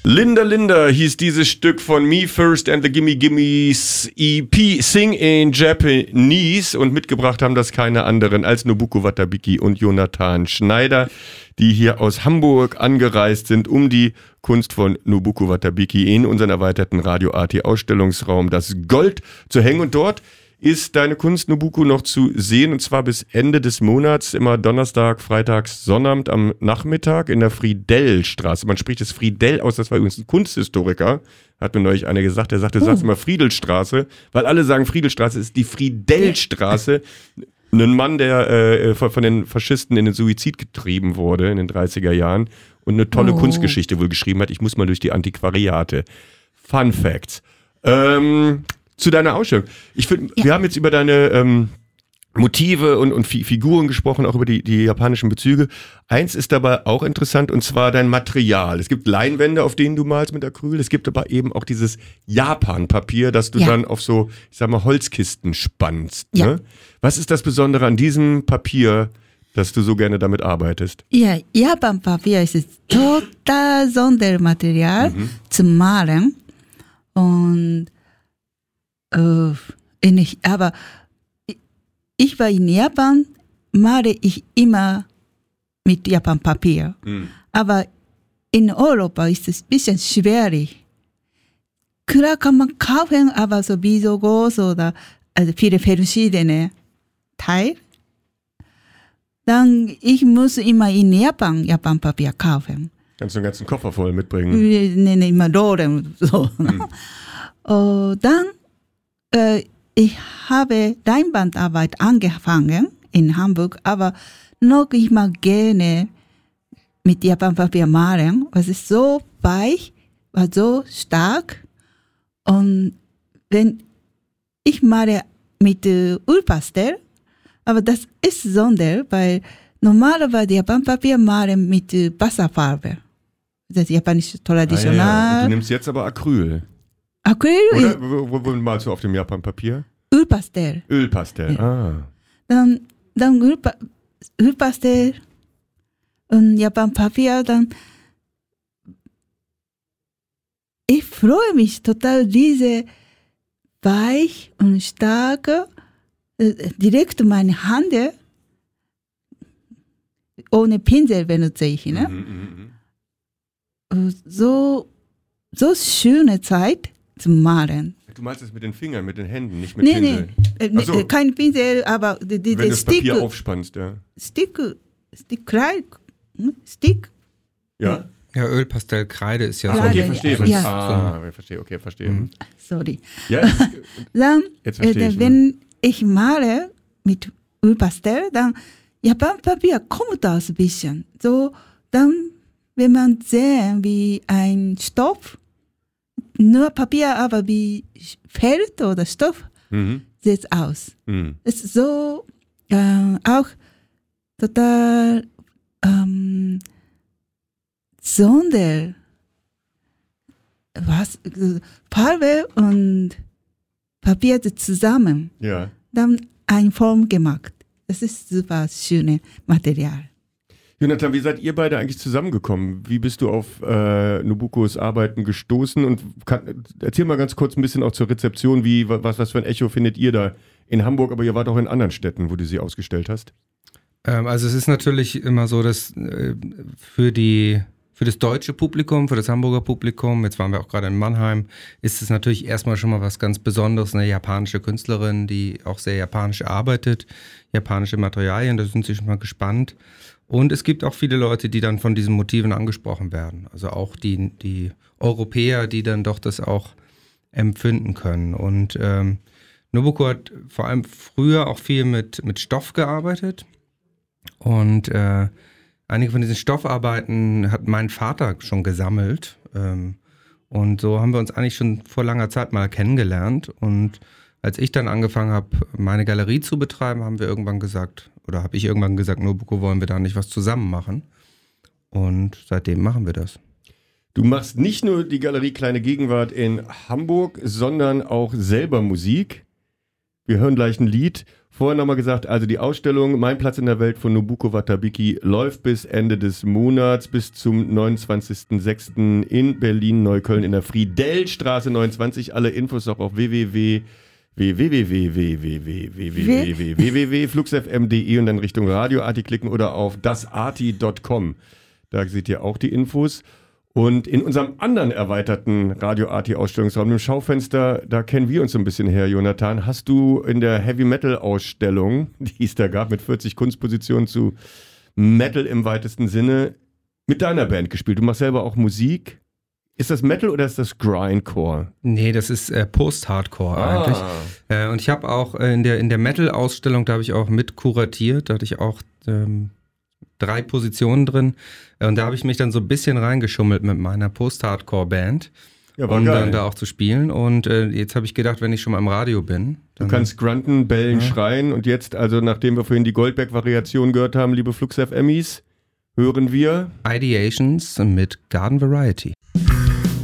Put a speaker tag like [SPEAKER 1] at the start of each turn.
[SPEAKER 1] Linda Linda hieß dieses Stück von Me First and the Gimme Gimmes EP Sing in Japanese und mitgebracht haben das keine anderen als Nobuko Watabiki und Jonathan Schneider, die hier aus Hamburg angereist sind, um die Kunst von Nobuko Watabiki in unseren erweiterten Radio AT Ausstellungsraum Das Gold zu hängen. Und dort ist deine Kunst, Nobuko, noch zu sehen, und zwar bis Ende des Monats, immer Donnerstag, Freitags, Sonnabend am Nachmittag in der Friedellstraße. Man spricht es Friedell aus, das war übrigens ein Kunsthistoriker, hat mir neulich einer gesagt, der sagte, du sagst immer Friedelstraße, weil alle sagen Friedelstraße, ist die Friedellstraße. Ein Mann, der von den Faschisten in den Suizid getrieben wurde in den 30er Jahren und eine tolle Kunstgeschichte wohl geschrieben hat. Ich muss mal durch die Antiquariate. Fun Facts. Zu deiner Ausstellung. Ich finde, wir haben jetzt über deine Motive und Figuren gesprochen, auch über die japanischen Bezüge. Eins ist dabei auch interessant, und zwar dein Material. Es gibt Leinwände, auf denen du malst mit Acryl. Es gibt aber eben auch dieses Japan-Papier, das du dann auf so, ich sag mal, Holzkisten spannst.
[SPEAKER 2] Ja.
[SPEAKER 1] Ne? Was ist das Besondere an diesem Papier, dass du so gerne damit arbeitest?
[SPEAKER 2] Ja, Japan-Papier ist total Sondermaterial zum Malen. Und aber ich war in Japan, male ich immer mit Japan-Papier. Aber in Europa ist es ein bisschen schwierig. Klar kann man kaufen, aber so wie so groß oder also viele verschiedene Teile. Dann ich muss immer in Japan-Papier kaufen.
[SPEAKER 1] Kannst du einen ganzen Koffer voll mitbringen?
[SPEAKER 2] Wir nennen immer Rollen. So. Dann ich habe Leinwandarbeit angefangen in Hamburg, aber noch ich mag gerne mit Japan-Papier malen. Es ist so weich, war so stark. Und wenn ich male mit Ölpastel, aber das ist Sonder, weil normalerweise Japan-Papier malen mit Wasserfarbe. Das ist japanisch traditionell.
[SPEAKER 1] Ja. Du nimmst jetzt aber Acryl.
[SPEAKER 2] Acryl?
[SPEAKER 1] Oder wo malst du auf dem Japan-Papier?
[SPEAKER 2] Ölpastel.
[SPEAKER 1] Ölpastel,
[SPEAKER 2] ja. Dann Ölpastel und Japan-Papier, dann ich freue mich total, diese weich und starke, direkt meine Hand, ohne Pinsel benutze ich, ne? So schöne Zeit zum Malen.
[SPEAKER 1] Du malst es mit den Fingern, mit den Händen, nicht mit Pinsel?
[SPEAKER 2] Nee, kein Pinsel, aber
[SPEAKER 1] wenn du das Papier aufspannst, ja.
[SPEAKER 2] Stick.
[SPEAKER 3] Ja, Ölpastellkreide ist ja
[SPEAKER 1] so. Okay, verstehe.
[SPEAKER 2] Verstehe. Sorry.
[SPEAKER 1] Ja,
[SPEAKER 2] dann,
[SPEAKER 1] jetzt verstehe ich.
[SPEAKER 2] Wenn ich male mit Ölpastell, dann Japan-Papier kommt aus ein bisschen. So, dann, wenn man sehen, wie ein Stoff, nur Papier, aber wie Feld oder Stoff, sieht es aus. Es ist so auch total Farbe und Papier zusammen.
[SPEAKER 1] Ja.
[SPEAKER 2] Dann eine Form gemacht. Das ist super schönes Material.
[SPEAKER 1] Jonathan, wie seid ihr beide eigentlich zusammengekommen? Wie bist du auf Nobukos Arbeiten gestoßen? Und erzähl mal ganz kurz ein bisschen auch zur Rezeption, was für ein Echo findet ihr da in Hamburg, aber ihr wart auch in anderen Städten, wo du sie ausgestellt hast?
[SPEAKER 3] Also es ist natürlich immer so, dass für das deutsche Publikum, für das Hamburger Publikum, jetzt waren wir auch gerade in Mannheim, ist es natürlich erstmal schon mal was ganz Besonderes, eine japanische Künstlerin, die auch sehr japanisch arbeitet, japanische Materialien, da sind sie schon mal gespannt. Und es gibt auch viele Leute, die dann von diesen Motiven angesprochen werden. Also auch die Europäer, die dann doch das auch empfinden können. Und Nobuko hat vor allem früher auch viel mit Stoff gearbeitet. Und einige von diesen Stoffarbeiten hat mein Vater schon gesammelt. Und so haben wir uns eigentlich schon vor langer Zeit mal kennengelernt. Und als ich dann angefangen habe, meine Galerie zu betreiben, habe ich irgendwann gesagt, Nobuko, wollen wir da nicht was zusammen machen? Und seitdem machen wir das.
[SPEAKER 1] Du machst nicht nur die Galerie Kleine Gegenwart in Hamburg, sondern auch selber Musik. Wir hören gleich ein Lied. Vorher nochmal gesagt, also die Ausstellung Mein Platz in der Welt von Nobuko Watabiki läuft bis Ende des Monats, bis zum 29.06. in Berlin-Neukölln in der Friedellstraße 29. Alle Infos auch auf www.fluxfm.de und dann Richtung Radioarti klicken oder auf dasarti.com. Da seht ihr auch die Infos. Und in unserem anderen erweiterten Radio-Arti-Ausstellungsraum, im Schaufenster, da kennen wir uns so ein bisschen her, Jonathan. Hast du in der Heavy-Metal-Ausstellung, die es da gab, mit 40 Kunstpositionen zu Metal im weitesten Sinne, mit deiner Band gespielt? Du machst selber auch Musik. Ist das Metal oder ist das Grindcore?
[SPEAKER 3] Nee, das ist Post-Hardcore eigentlich. Und ich habe auch in der Metal-Ausstellung, da habe ich auch mit kuratiert, da hatte ich auch 3 Positionen drin. Und da habe ich mich dann so ein bisschen reingeschummelt mit meiner Post-Hardcore-Band, um dann da auch zu spielen. Und jetzt habe ich gedacht, wenn ich schon mal im Radio bin.
[SPEAKER 1] Du kannst grunten, bellen, schreien. Und jetzt, also nachdem wir vorhin die Goldberg-Variation gehört haben, liebe Flux FMis, hören wir
[SPEAKER 3] Ideations mit Garden Variety.